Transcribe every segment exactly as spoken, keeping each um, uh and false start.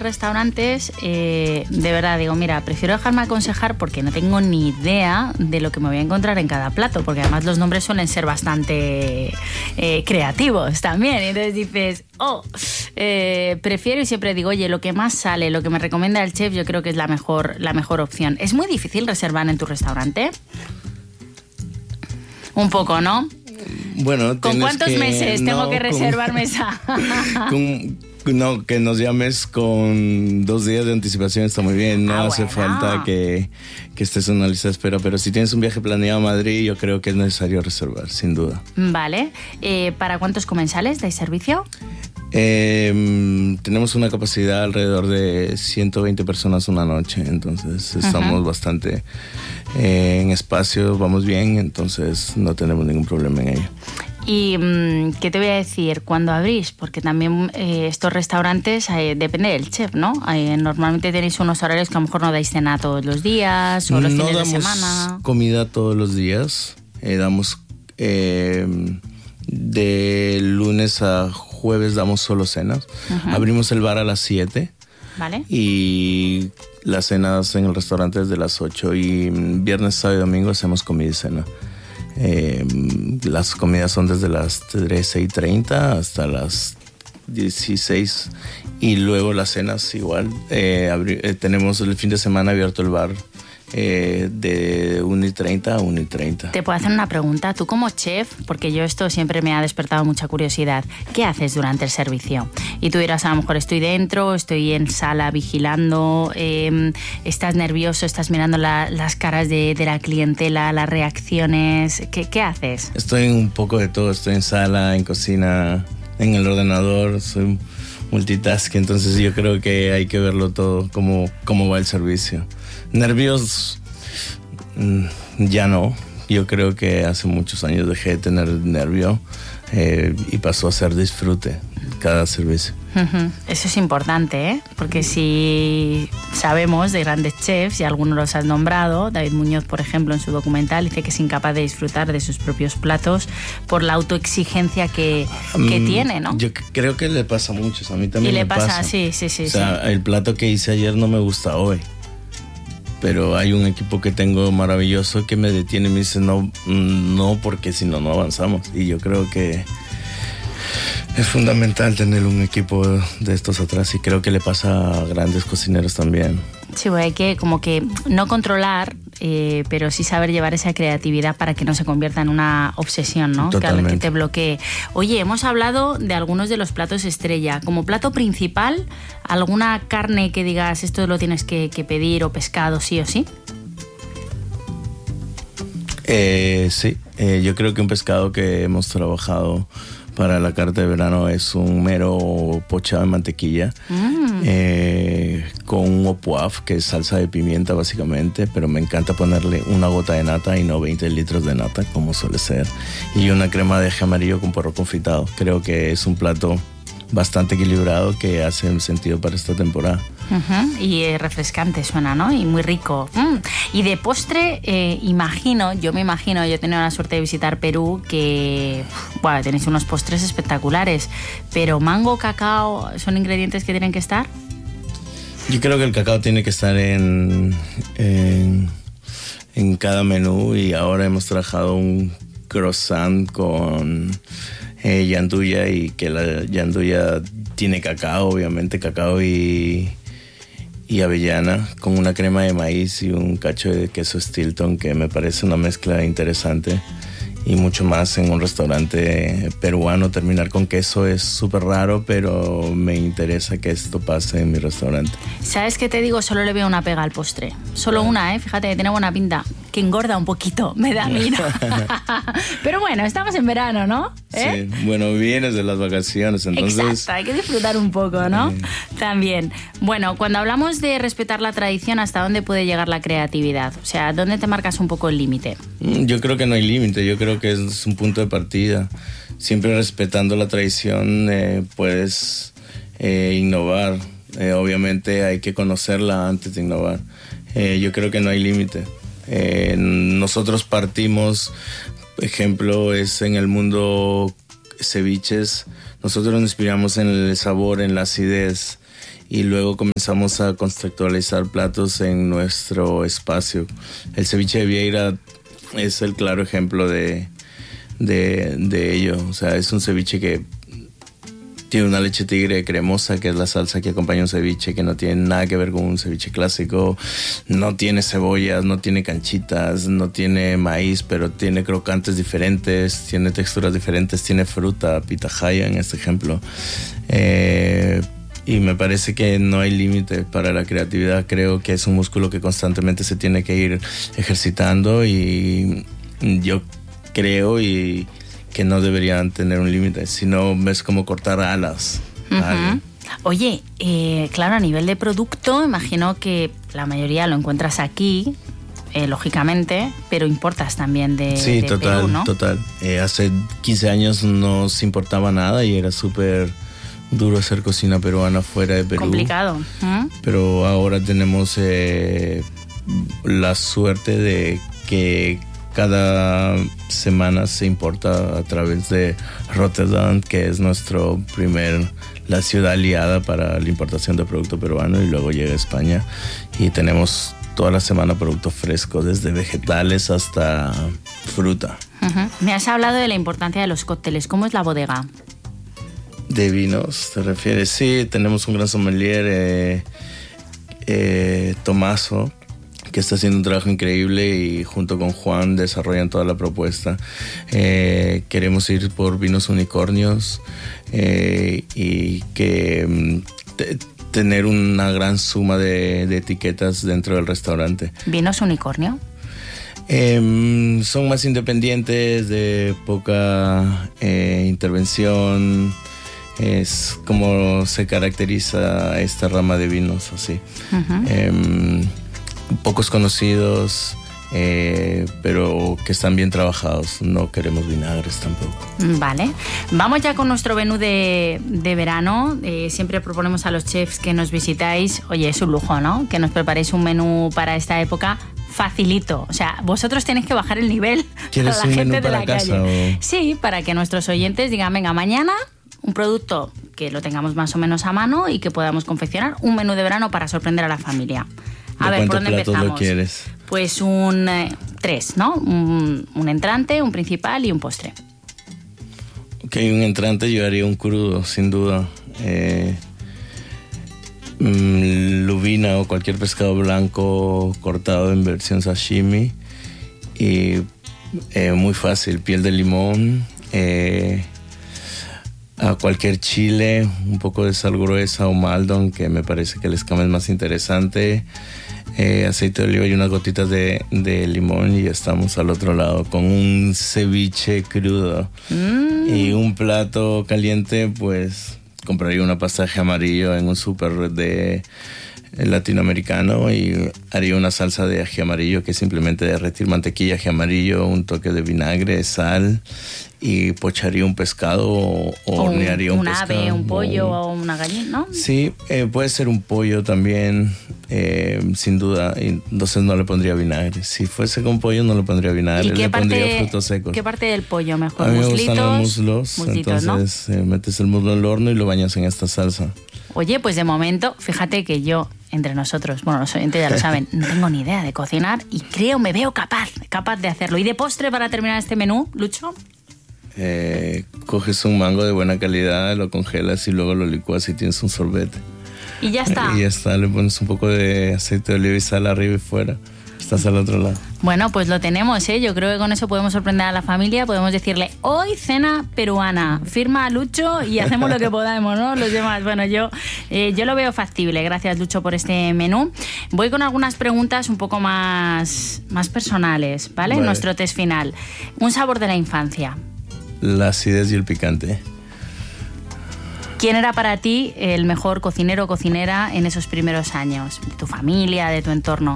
restaurantes, eh, de verdad digo, mira, prefiero dejarme aconsejar porque no tengo ni idea de lo que me voy a encontrar en cada plato, porque además los nombres suelen ser bastante eh, creativos también. Y entonces dices, oh, eh, prefiero y siempre digo, oye, lo que más sale, lo que me recomienda el chef, yo creo que es la mejor, la mejor opción. ¿Es muy difícil reservar en tu restaurante? Un poco, ¿no? Bueno, ¿con cuántos que, meses no, tengo que con, reservar mesa? con, no, que nos llames con dos días de anticipación está muy bien. No ah, hace bueno. falta que, que estés en una lista de espera. Pero si tienes un viaje planeado a Madrid, yo creo que es necesario reservar, sin duda. Vale. Eh, ¿Para cuántos comensales dais servicio? Eh, tenemos una capacidad alrededor de ciento veinte personas una noche. Entonces estamos uh-huh. bastante eh, en espacio, vamos bien. Entonces no tenemos ningún problema en ello. ¿Y qué te voy a decir? ¿Cuándo abrís? Porque también eh, estos restaurantes, eh, depende del chef, ¿no? Eh, normalmente tenéis unos horarios que a lo mejor no dais cena todos los días o los no fines de semana. No damos comida todos los días. Eh, damos eh, de lunes a jueves damos solo cenas. Uh-huh. Abrimos el bar a las siete. Vale. Y las cenas en el restaurante desde las ocho. Y viernes, sábado y domingo hacemos comida y cena. Eh, las comidas son desde las trece y treinta hasta las dieciséis y luego las cenas igual. Eh, abri- eh, tenemos el fin de semana abierto el bar eh, de una y treinta a una y treinta. Te puedo hacer una pregunta, tú como chef, porque yo esto siempre me ha despertado mucha curiosidad, ¿qué haces durante el servicio? Y tú dirás, a lo mejor estoy dentro, estoy en sala vigilando, eh, estás nervioso, estás mirando la, las caras de, de la clientela, las reacciones, ¿qué, qué haces? Estoy en un poco de todo, estoy en sala, en cocina, en el ordenador, soy multitasking, entonces yo creo que hay que verlo todo, cómo, cómo va el servicio. Nervios, ya no. Yo creo que hace muchos años dejé de tener nervio eh, y pasó a ser disfrute cada servicio. Uh-huh. Eso es importante, ¿eh? Porque si sabemos de grandes chefs, y algunos los has nombrado, David Muñoz, por ejemplo, en su documental, dice que es incapaz de disfrutar de sus propios platos por la autoexigencia que, que um, tiene, ¿no? Yo creo que le pasa a muchos, a mí también y le me pasa. pasa. Sí, sí, sí. O sea, sí. el plato que hice ayer no me gusta hoy. Pero hay un equipo que tengo maravilloso que me detiene y me dice no, no, porque si no, no avanzamos. Y yo creo que es fundamental tener un equipo de estos atrás y creo que le pasa a grandes cocineros también. Sí, pues hay que como que no controlar, eh, pero sí saber llevar esa creatividad para que no se convierta en una obsesión, ¿no? Totalmente. Que, que te bloquee. Oye, hemos hablado de algunos de los platos estrella. Como plato principal, ¿alguna carne que digas esto lo tienes que, que pedir o pescado sí o sí? Eh, sí, eh, yo creo que un pescado que hemos trabajado para la carta de verano es un mero pochado en mantequilla mm. eh, con un opoaf, que es salsa de pimienta básicamente, pero me encanta ponerle una gota de nata y no veinte litros de nata como suele ser, y una crema de ají amarillo con puerro confitado. Creo que es un plato bastante equilibrado que hace sentido para esta temporada. Uh-huh. Y eh, refrescante suena, ¿no? Y muy rico. Mm. Y de postre, eh, imagino, yo me imagino, yo he tenido la suerte de visitar Perú, que bueno, tenéis unos postres espectaculares, pero mango, cacao, ¿son ingredientes que tienen que estar? Yo creo que el cacao tiene que estar en, en, en cada menú, y ahora hemos trabajado un croissant con eh, yanduya, y que la yanduya tiene cacao, obviamente cacao y, y avellana, con una crema de maíz y un cacho de queso Stilton, que me parece una mezcla interesante. Y mucho más en un restaurante peruano. Terminar con queso es súper raro, pero me interesa que esto pase en mi restaurante. ¿Sabes qué te digo? Solo le veo una pega al postre. Solo ah. una, ¿eh? Fíjate que tiene buena pinta. Que engorda un poquito, me da miedo. Pero bueno, estamos en verano, ¿no? ¿Eh? Sí, bueno, vienes de las vacaciones, entonces... Exacto, hay que disfrutar un poco, ¿no? Sí. También. Bueno, cuando hablamos de respetar la tradición, ¿hasta dónde puede llegar la creatividad? O sea, ¿dónde te marcas un poco el límite? Yo creo que no hay límite, yo creo que es un punto de partida. Siempre respetando la tradición eh, puedes eh, innovar. Eh, obviamente hay que conocerla antes de innovar. Eh, yo creo que no hay límite. Eh, nosotros partimos, ejemplo, es en el mundo ceviches. Nosotros nos inspiramos en el sabor, en la acidez, y luego comenzamos a conceptualizar platos en nuestro espacio. El ceviche de Vieira es el claro ejemplo de, de, de ello. O sea, es un ceviche que tiene una leche tigre cremosa, que es la salsa que acompaña un ceviche, que no tiene nada que ver con un ceviche clásico. No tiene cebollas, no tiene canchitas, no tiene maíz, pero tiene crocantes diferentes, tiene texturas diferentes, tiene fruta, pitahaya en este ejemplo. Eh, y me parece que no hay límite para la creatividad. Creo que es un músculo que constantemente se tiene que ir ejercitando, y yo creo y que no deberían tener un límite, sino es como cortar alas. Uh-huh. Oye, eh, claro, a nivel de producto, imagino que la mayoría lo encuentras aquí, eh, lógicamente, pero importas también de, sí, de total, Perú, ¿no? total. Eh, hace quince años no se importaba nada y era súper duro hacer cocina peruana fuera de Perú. Complicado. ¿Mm? Pero ahora tenemos eh, la suerte de que cada semana se importa a través de Rotterdam, que es nuestro primer, la ciudad aliada para la importación de producto peruano, y luego llega a España y tenemos toda la semana productos frescos, desde vegetales hasta fruta. Uh-huh. Me has hablado de la importancia de los cócteles. ¿Cómo es la bodega? ¿De vinos te refieres? Sí, tenemos un gran sommelier, eh, eh, Tomaso, que está haciendo un trabajo increíble, y junto con Juan desarrollan toda la propuesta. Eh, queremos ir por vinos unicornios eh, y que te, tener una gran suma de, de etiquetas dentro del restaurante. ¿Vinos unicornio? Eh, son más independientes, de poca eh, intervención. Es como se caracteriza esta rama de vinos, así. Uh-huh. Eh, pocos conocidos, eh, pero que están bien trabajados. No queremos vinagres tampoco. Vale. Vamos ya con nuestro menú de, de verano. Eh, siempre proponemos a los chefs que nos visitáis, oye, es un lujo, ¿no?, que nos preparéis un menú para esta época facilito. O sea, vosotros tenéis que bajar el nivel ¿Quieres a la un gente menú de para la casa, calle. o? Sí, para que nuestros oyentes digan, venga, mañana un producto que lo tengamos más o menos a mano y que podamos confeccionar un menú de verano para sorprender a la familia. A ver, ¿por dónde empezamos? Lo quieres? Pues un eh, tres, ¿no? Un, un entrante, un principal y un postre. Ok, un entrante yo haría un crudo, sin duda. Eh, mm, lubina o cualquier pescado blanco cortado en versión sashimi. Y eh, muy fácil, piel de limón, eh, a cualquier chile, un poco de sal gruesa o maldon, que me parece que el escama es más interesante. Eh, aceite de oliva y unas gotitas de, de limón, y ya estamos al otro lado con un ceviche crudo. Mm. Y un plato caliente, pues compraría una pasta de ají amarillo en un súper de latinoamericano y haría una salsa de ají amarillo, que es simplemente derretir mantequilla, ají amarillo, un toque de vinagre, sal, y pocharía un pescado o, o hornearía un, un pescado. Un ave, un pollo o, o una gallina, ¿no? Sí, eh, puede ser un pollo también, eh, sin duda. Y entonces no le pondría vinagre. Si fuese con pollo no le pondría vinagre, le parte, pondría frutos secos. ¿Qué parte del pollo mejor? A mí me ¿Muslitos? gustan los muslos, muslitos, entonces ¿no? eh, metes el muslo al horno y lo bañas en esta salsa. Oye, pues de momento, fíjate que yo, entre nosotros, bueno, los oyentes ya lo saben, no tengo ni idea de cocinar y creo, me veo capaz, capaz de hacerlo. ¿Y de postre para terminar este menú, Lucho? Eh, coges un mango de buena calidad, lo congelas y luego lo licúas y tienes un sorbete. Y ya está. Y ya está, le pones un poco de aceite de oliva y sal arriba y fuera. Estás al otro lado. Bueno, pues lo tenemos, ¿eh? Yo creo que con eso podemos sorprender a la familia. Podemos decirle, hoy cena peruana. Firma Lucho y hacemos lo que podamos, ¿no? Los demás. Bueno, yo, eh, yo lo veo factible. Gracias, Lucho, por este menú. Voy con algunas preguntas un poco más, más personales, ¿vale? Vale. Nuestro test final. Un sabor de la infancia. La acidez y el picante. ¿Quién era para ti el mejor cocinero o cocinera en esos primeros años? ¿De tu familia, de tu entorno?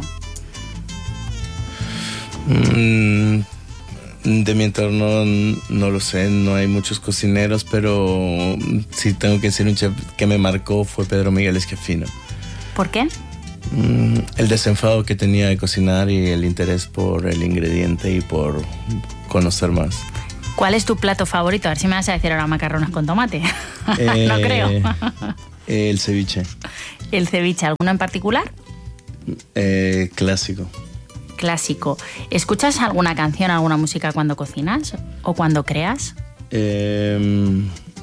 Mm, de mi entorno no lo sé, no hay muchos cocineros, pero sí tengo que decir un chef que me marcó fue Pedro Miguel Esquiafino. ¿Por qué? Mm, el desenfado que tenía de cocinar y el interés por el ingrediente y por conocer más. ¿Cuál es tu plato favorito? A ver si me vas a decir ahora macarrones con tomate. Eh, no creo. El ceviche. ¿El ceviche, alguno en particular? Eh, clásico. Clásico. ¿Escuchas alguna canción, alguna música cuando cocinas o cuando creas? Eh,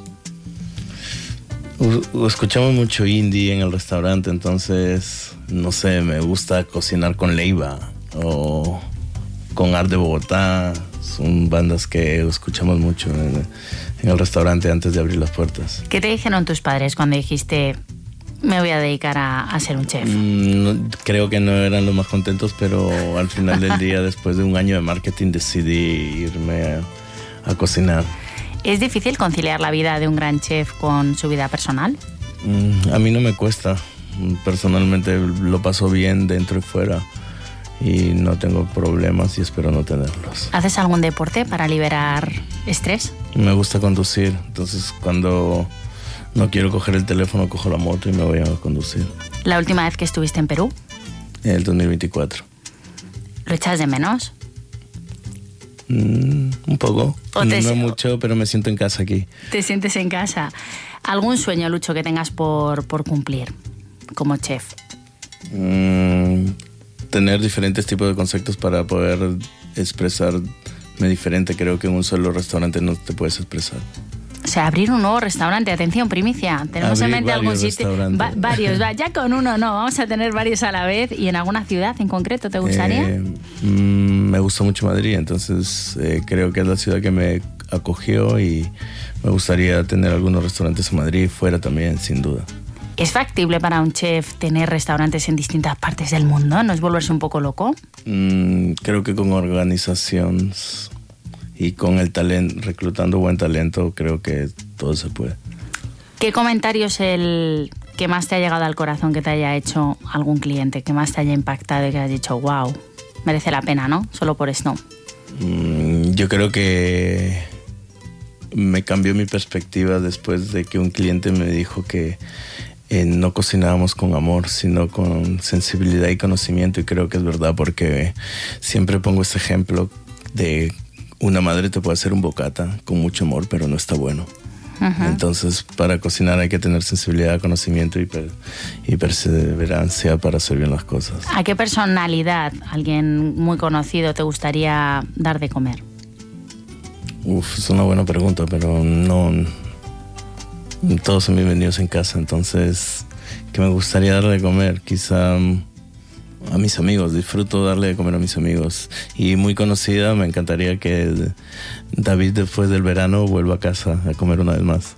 escuchamos mucho indie en el restaurante, entonces, no sé, me gusta cocinar con Leiva o con Art de Bogotá. Son bandas que escuchamos mucho en, en el restaurante antes de abrir las puertas. ¿Qué te dijeron tus padres cuando dijiste me voy a dedicar a, a ser un chef? Mm, no, creo que no eran los más contentos, pero al final del día, después de un año de marketing, decidí irme a, a cocinar. ¿Es difícil conciliar la vida de un gran chef con su vida personal? Mm, a mí no me cuesta. Personalmente lo paso bien dentro y fuera y no tengo problemas y espero no tenerlos. ¿Haces algún deporte para liberar estrés? Me gusta conducir, entonces cuando no quiero coger el teléfono cojo la moto y me voy a conducir. ¿La última vez que estuviste en Perú? El dos mil veinticuatro. ¿Lo echas de menos? Mm, un poco, ¿O te... no mucho, pero me siento en casa aquí. ¿Te sientes en casa? ¿Algún sueño, Lucho, que tengas por, por cumplir como chef? Mm, tener diferentes tipos de conceptos para poder expresarme diferente. Creo que en un solo restaurante no te puedes expresar. O sea, abrir un nuevo restaurante. Atención, primicia. Tenemos abrir en mente algún sitio. Va, varios, va, ya con uno no. Vamos a tener varios a la vez. ¿Y en alguna ciudad en concreto te gustaría? Eh, mm, me gusta mucho Madrid, entonces eh, creo que es la ciudad que me acogió y me gustaría tener algunos restaurantes en Madrid, fuera también, sin duda. ¿Es factible para un chef tener restaurantes en distintas partes del mundo? ¿No es volverse un poco loco? Mm, creo que con organización y con el talento, reclutando buen talento, creo que todo se puede. ¿Qué comentario es el que más te ha llegado al corazón, que te haya hecho algún cliente, que más te haya impactado y que hayas dicho, wow, merece la pena, ¿no? Solo por esto. Mm, yo creo que me cambió mi perspectiva después de que un cliente me dijo que eh, no cocinábamos con amor, sino con sensibilidad y conocimiento, y creo que es verdad, porque siempre pongo este ejemplo de una madre te puede hacer un bocata con mucho amor, pero no está bueno. Uh-huh. Entonces, para cocinar hay que tener sensibilidad, conocimiento y, per- y perseverancia para hacer bien las cosas. ¿A qué personalidad, alguien muy conocido, te gustaría dar de comer? Uf, es una buena pregunta, pero no... Todos son bienvenidos en casa, entonces, ¿qué me gustaría darle de comer? Quizá a mis amigos, disfruto darle de comer a mis amigos. Y muy conocida, me encantaría que David después del verano vuelva a casa a comer una vez más.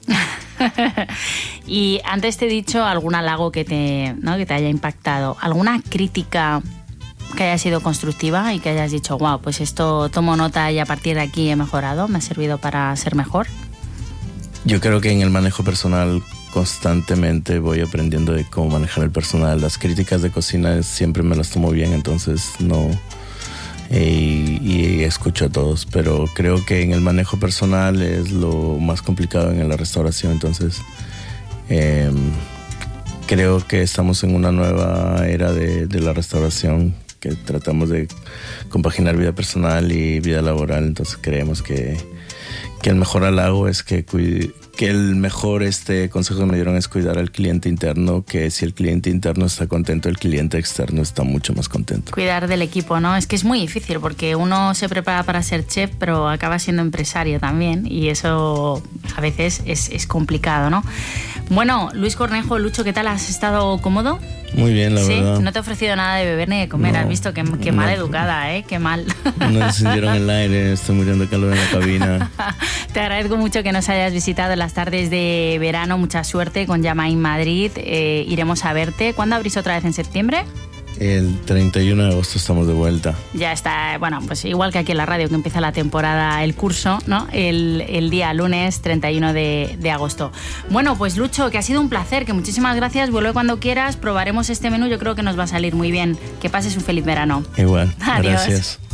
Y antes te he dicho algún halago que te, ¿no? que te haya impactado, alguna crítica que haya sido constructiva y que hayas dicho, wow, pues esto tomo nota y a partir de aquí he mejorado, me ha servido para ser mejor. Yo creo que en el manejo personal constantemente voy aprendiendo de cómo manejar el personal. Las críticas de cocina siempre me las tomo bien, entonces no... Y, y escucho a todos, pero creo que en el manejo personal es lo más complicado en la restauración, entonces eh, creo que estamos en una nueva era de, de la restauración, que tratamos de compaginar vida personal y vida laboral, entonces creemos que, que el mejor halago es que cuide, que el mejor este consejo que me dieron es cuidar al cliente interno, que si el cliente interno está contento, el cliente externo está mucho más contento. Cuidar del equipo, ¿no? Es que es muy difícil porque uno se prepara para ser chef, pero acaba siendo empresario también y eso a veces es, es complicado, ¿no? Bueno, Luis Cornejo, Lucho, ¿qué tal? ¿Has estado cómodo? Muy bien, la ¿Sí? verdad. No te he ofrecido nada de beber ni de comer, no, has visto qué, qué mal no. educada, ¿eh? Qué mal. No encendieron el aire, estoy muriendo de calor en la cabina. Te agradezco mucho que nos hayas visitado en las tardes de verano, mucha suerte con Yamain Madrid, eh, iremos a verte. ¿Cuándo abrís otra vez, en septiembre? El treinta y uno de agosto estamos de vuelta. Ya está, bueno, pues igual que aquí en la radio, que empieza la temporada, el curso, ¿no? El, el día lunes treinta y uno de, de agosto. Bueno, pues Lucho, que ha sido un placer, que muchísimas gracias, vuelve cuando quieras, probaremos este menú, yo creo que nos va a salir muy bien. Que pases un feliz verano. Igual, adiós. Gracias.